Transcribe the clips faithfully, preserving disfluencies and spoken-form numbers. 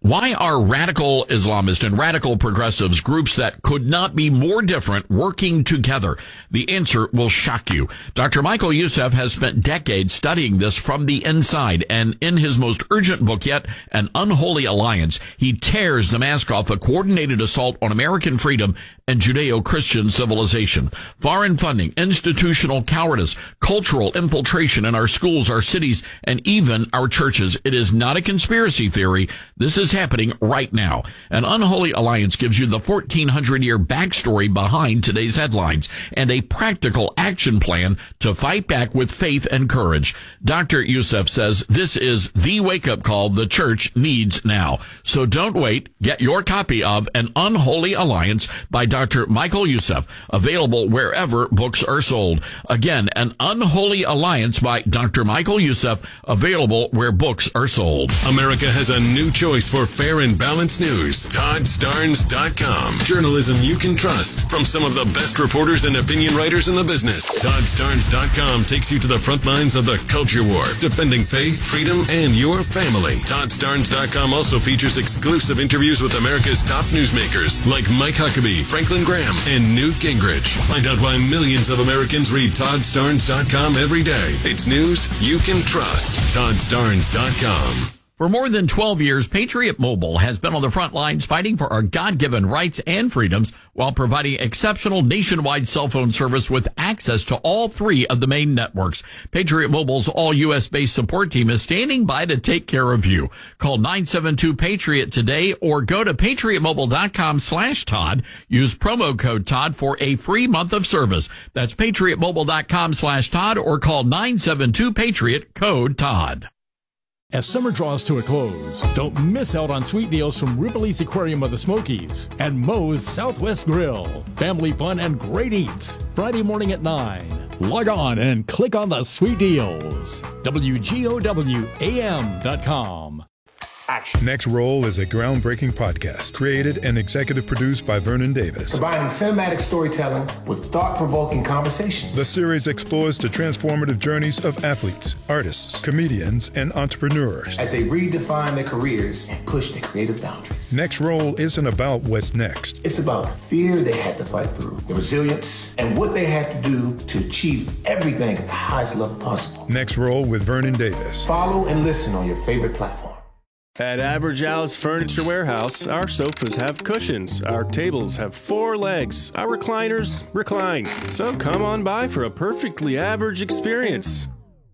Why are radical Islamists and radical progressives, groups that could not be more different, working together? The answer will shock you. Doctor Michael Youssef has spent decades studying this from the inside, and in his most urgent book yet, An Unholy Alliance, he tears the mask off a coordinated assault on American freedom and Judeo-Christian civilization. Foreign funding, institutional cowardice, cultural infiltration in our schools, our cities, and even our churches. It is not a conspiracy theory. This is happening right now. An Unholy Alliance gives you the fourteen hundred year backstory behind today's headlines and a practical action plan to fight back with faith and courage. Doctor Youssef says this is the wake-up call the church needs now. So don't wait. Get your copy of An Unholy Alliance by Doctor Michael Youssef, available wherever books are sold. Again, An Unholy Alliance by Doctor Michael Youssef, available where books are sold. America has a new choice for fair and balanced news. Todd Starnes dot com. Journalism you can trust from some of the best reporters and opinion writers in the business. Todd Starnes dot com takes you to the front lines of the culture war, defending faith, freedom, and your family. Todd Starnes dot com also features exclusive interviews with America's top newsmakers like Mike Huckabee, Franklin Graham, and Newt Gingrich. Find out why millions of Americans read Todd Starnes dot com every day. It's news you can trust. Todd Starnes dot com. For more than twelve years, Patriot Mobile has been on the front lines fighting for our God-given rights and freedoms while providing exceptional nationwide cell phone service with access to all three of the main networks. Patriot Mobile's all-U S-based support team is standing by to take care of you. Call nine seven two PATRIOT today or go to patriot mobile dot com slash Todd. Use promo code Todd for a free month of service. That's patriot mobile dot com slash Todd or call nine seven two PATRIOT, code Todd. As summer draws to a close, don't miss out on sweet deals from Ripley's Aquarium of the Smokies and Moe's Southwest Grill. Family fun and great eats. Friday morning at nine. Log on and click on the sweet deals. W G O W A M dot com. Action. Next Roll is a groundbreaking podcast created and executive produced by Vernon Davis. Combining cinematic storytelling with thought-provoking conversations. The series explores the transformative journeys of athletes, artists, comedians, and entrepreneurs as they redefine their careers and push their creative boundaries. Next Roll isn't about what's next. It's about the fear they had to fight through, the resilience, and what they had to do to achieve everything at the highest level possible. Next Roll with Vernon Davis. Follow and listen on your favorite platform. At Average Al's Furniture Warehouse, our sofas have cushions, our tables have four legs, our recliners recline. So come on by for a perfectly average experience.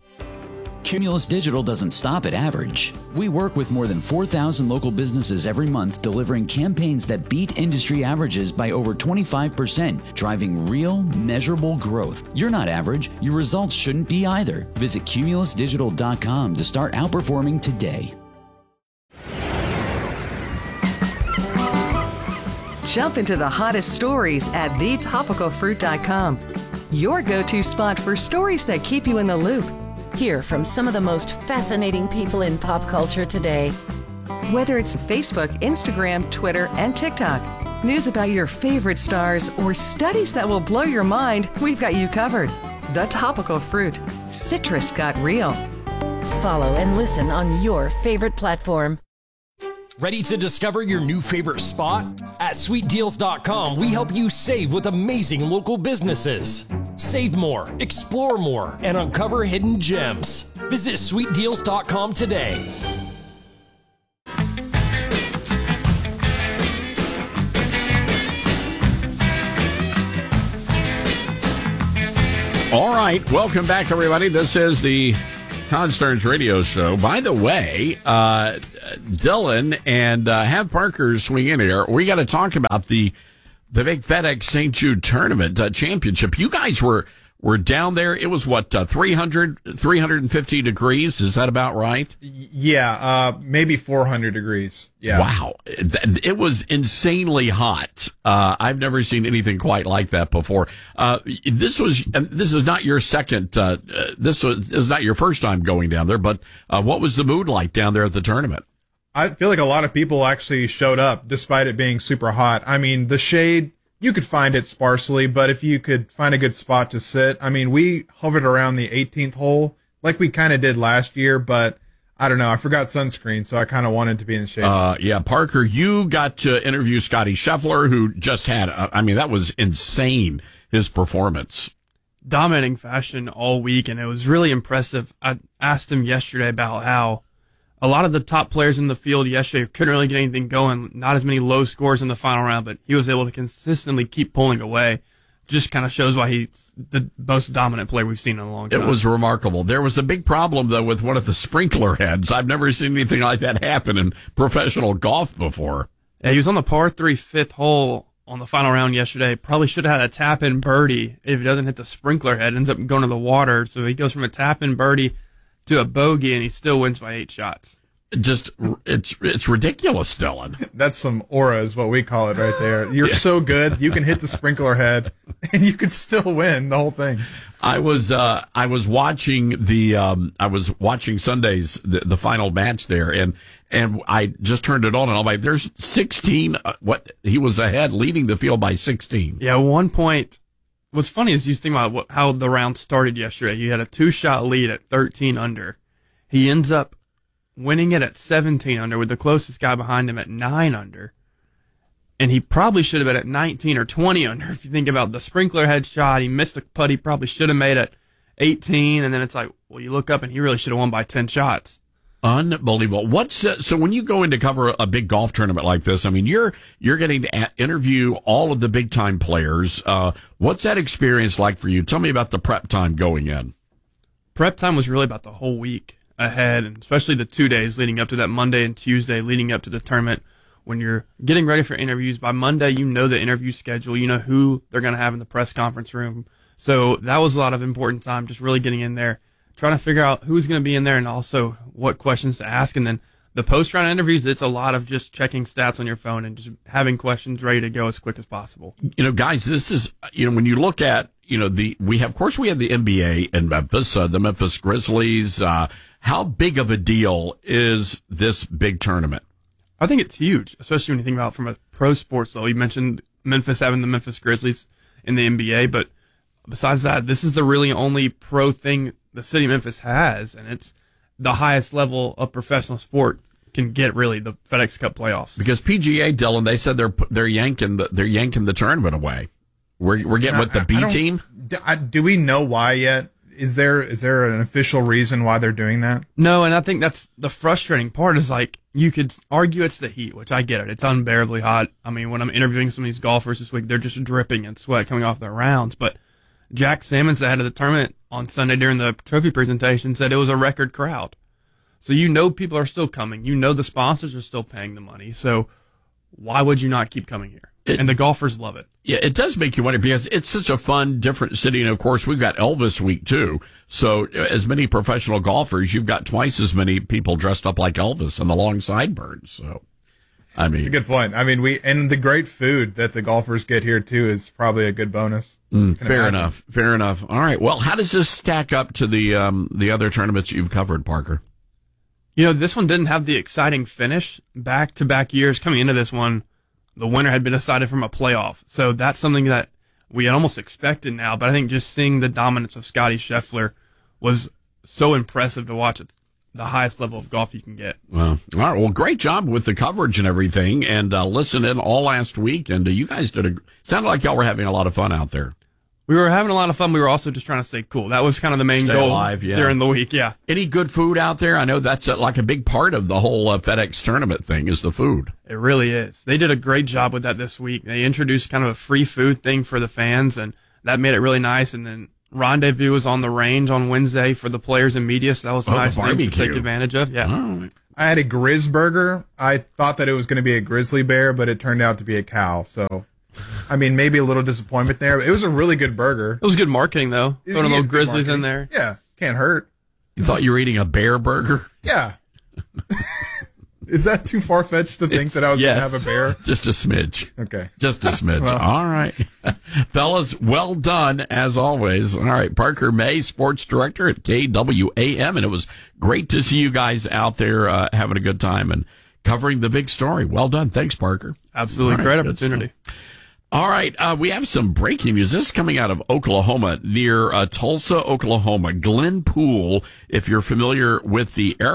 Cumulus Digital doesn't stop at average. We work with more than four thousand local businesses every month, delivering campaigns that beat industry averages by over twenty-five percent, driving real, measurable growth. You're not average. Your results shouldn't be either. Visit cumulus digital dot com to start outperforming today. Jump into the hottest stories at the topical fruit dot com. Your go-to spot for stories that keep you in the loop. Hear from some of the most fascinating people in pop culture today. Whether it's Facebook, Instagram, Twitter, and TikTok, news about your favorite stars, or studies that will blow your mind, we've got you covered. The Topical Fruit. Citrus got real. Follow and listen on your favorite platform. Ready to discover your new favorite spot? At sweet deals dot com, we help you save with amazing local businesses. Save more, explore more, and uncover hidden gems. Visit sweet deals dot com today. All right, welcome back, everybody. This is the Todd Starnes Radio Show. By the way, uh, Dylan and uh, have Parker swing in here. We got to talk about the the big FedEx Saint Jude Tournament uh, Championship. You guys were were down there. It was what uh, three hundred, three hundred fifty degrees. Is that about right? Yeah, uh, maybe four hundred degrees. Yeah. Wow, it, it was insanely hot. Uh, I've never seen anything quite like that before. Uh, this was this is not your second. Uh, this was this is not your first time going down there. But uh, what was the mood like down there at the tournament? I feel like a lot of people actually showed up despite it being super hot. I mean, the shade, you could find it sparsely, but if you could find a good spot to sit, I mean, we hovered around the eighteenth hole like we kind of did last year, but I don't know. I forgot sunscreen, so I kind of wanted to be in the shade. Uh, yeah, Parker, you got to interview Scotty Scheffler, who just had, uh, I mean, that was insane, his performance. Dominating fashion all week, and it was really impressive. I asked him yesterday about how a lot of the top players in the field yesterday couldn't really get anything going, not as many low scores in the final round, but he was able to consistently keep pulling away. Just kind of shows why he's the most dominant player we've seen in a long time. It was remarkable. There was a big problem, though, with one of the sprinkler heads. I've never seen anything like that happen in professional golf before. Yeah, he was on the par three fifth hole on the final round yesterday. Probably should have had a tap-in birdie. If he doesn't hit the sprinkler head, ends up going to the water. So he goes from a tap-in birdie to a bogey, and he still wins by eight shots. Just, it's it's ridiculous, Dylan. That's some aura is what we call it right there. You're yeah. so good, you can hit the sprinkler head, and you could still win the whole thing. I was uh, I was watching the um, I was watching Sunday's the, the final match there, and and I just turned it on, and I'm like, there's sixteen. Uh, what he was ahead, leading the field by sixteen. Yeah, one point. What's funny is you think about what, how the round started yesterday. He had a two shot lead at thirteen under. He ends up winning it at seventeen under with the closest guy behind him at nine under. And he probably should have been at nineteen or twenty under. If you think about the sprinkler head shot, he missed the putt he probably should have made at eighteen. And then it's like, well, you look up and he really should have won by ten shots. Unbelievable. What's uh, so when you go in to cover a big golf tournament like this, I mean, you're you're getting to a- interview all of the big time players. Uh, what's that experience like for you? Tell me about the prep time going in. Prep time was really about the whole week ahead, and especially the two days leading up to that Monday and Tuesday leading up to the tournament. When you're getting ready for interviews, by Monday you know the interview schedule, you know who they're going to have in the press conference room. So that was a lot of important time, just really getting in there, trying to figure out who's going to be in there and also what questions to ask. And then the post-round interviews, it's a lot of just checking stats on your phone and just having questions ready to go as quick as possible. You know, guys, this is, you know, when you look at, you know, the, we have, of course, we have the N B A in Memphis, uh, the Memphis Grizzlies. Uh, how big of a deal is this big tournament? I think it's huge, especially when you think about it from a pro sports level. You mentioned Memphis having the Memphis Grizzlies in the N B A, but besides that, this is the really only pro thing the city of Memphis has, and it's the highest level of professional sport can get, really, the FedEx Cup playoffs. Because P G A, Dylan, they said they're they're yanking the they're yanking the tournament away. We're we're getting with the B team. Do we know why yet? Is there is there an official reason why they're doing that? No, and I think that's the frustrating part is, like, you could argue it's the heat, which I get it. It's unbearably hot. I mean, when I'm interviewing some of these golfers this week, they're just dripping in sweat coming off their rounds. But Jack Sammons, the head of the tournament, on Sunday during the trophy presentation said it was a record crowd. So you know people are still coming. You know the sponsors are still paying the money. So why would you not keep coming here? It, and the golfers love it. Yeah, it does make you wonder because it's such a fun, different city. And, of course, we've got Elvis Week, too. So as many professional golfers, you've got twice as many people dressed up like Elvis and the long sideburns. So, I mean. It's a good point. I mean, we and the great food that the golfers get here, too, is probably a good bonus. Mm, fair imagine. enough. Fair enough. All right. Well, how does this stack up to the um, the other tournaments you've covered, Parker? You know, this one didn't have the exciting finish. Back-to-back years coming into this one, the winner had been decided from a playoff. So that's something that we had almost expected now. But I think just seeing the dominance of Scotty Scheffler was so impressive to watch at the highest level of golf you can get. Well, all right. Well, great job with the coverage and everything. And uh, listen in all last week. And uh, you guys did a sounded like y'all were having a lot of fun out there. We were having a lot of fun. We were also just trying to stay cool. That was kind of the main stay goal alive, yeah. during the week. Yeah. Any good food out there? I know that's uh, like a big part of the whole uh, FedEx tournament thing is the food. It really is. They did a great job with that this week. They introduced kind of a free food thing for the fans, and that made it really nice. And then Rendezvous was on the range on Wednesday for the players and media, so that was a oh, nice thing to take advantage of. Yeah. Oh. I had a Grizz burger. I thought that it was going to be a grizzly bear, but it turned out to be a cow. So, I mean, maybe a little disappointment there. But it was a really good burger. It was good marketing, though. Throwing yeah, those grizzlies in there. Yeah, can't hurt. You thought you were eating a bear burger? Yeah. Is that too far-fetched to think it's, that I was yes. going to have a bear? Just a smidge. Okay. Just a smidge. well. All right. Fellas, well done, as always. All right, Parker May, sports director at K W A M, and it was great to see you guys out there uh, having a good time and covering the big story. Well done. Thanks, Parker. Absolutely. Right, great opportunity. All right, uh, we have some breaking news. This is coming out of Oklahoma, near uh, Tulsa, Oklahoma. Glen Pool, if you're familiar with the area.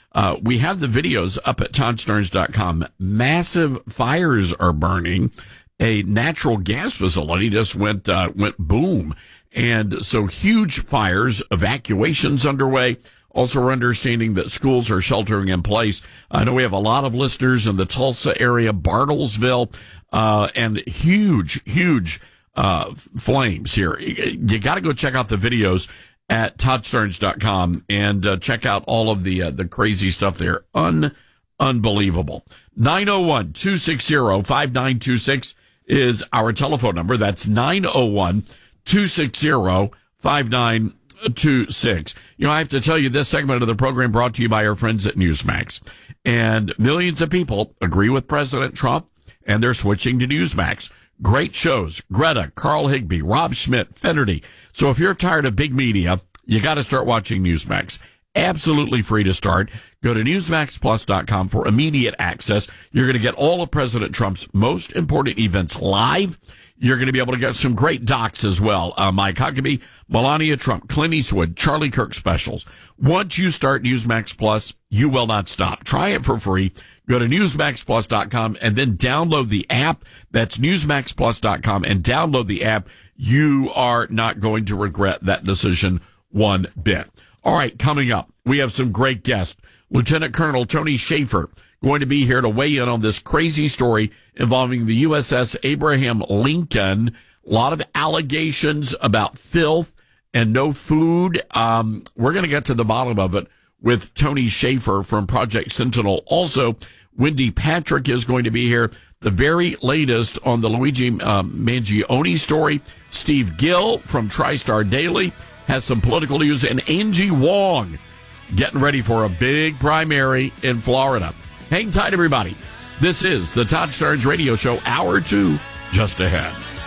Uh, we have the videos up at Todd Starnes dot com. Massive fires are burning. A natural gas facility just went, uh, went boom. And so huge fires, evacuations underway. Also, we're understanding that schools are sheltering in place. I know we have a lot of listeners in the Tulsa area, Bartlesville, uh, and huge, huge, uh, flames here. You got to go check out the videos at Todd Starnes dot com and uh, check out all of the uh, the crazy stuff there. Un unbelievable. nine oh one, two six zero, five nine two six is our telephone number. That's nine oh one, two six zero, five nine two six. You know, I have to tell you, this segment of the program brought to you by our friends at Newsmax. And millions of people agree with President Trump, and they're switching to Newsmax. Great shows. Greta, Carl Higbee, Rob Schmidt, Finnerty. So if you're tired of big media, you got to start watching Newsmax. Absolutely free to start. Go to Newsmax Plus dot com for immediate access. You're going to get all of President Trump's most important events live. You're going to be able to get some great docs as well. Uh, Mike Huckabee, Melania Trump, Clint Eastwood, Charlie Kirk specials. Once you start Newsmax Plus, you will not stop. Try it for free. Go to Newsmax Plus dot com and then download the app. That's Newsmax Plus dot com and download the app. You are not going to regret that decision one bit. All right, coming up, we have some great guests. Lieutenant Colonel Tony Shaffer going to be here to weigh in on this crazy story involving the U S S Abraham Lincoln. A lot of allegations about filth and no food. Um, we're going to get to the bottom of it with Tony Shaffer from Project Sentinel. Also, Wendy Patrick is going to be here. The very latest on the Luigi um, Mangione story. Steve Gill from TriStar Daily has some political news, and Angie Wong getting ready for a big primary in Florida. Hang tight, everybody. This is the Todd Starnes Radio Show, hour two, just ahead.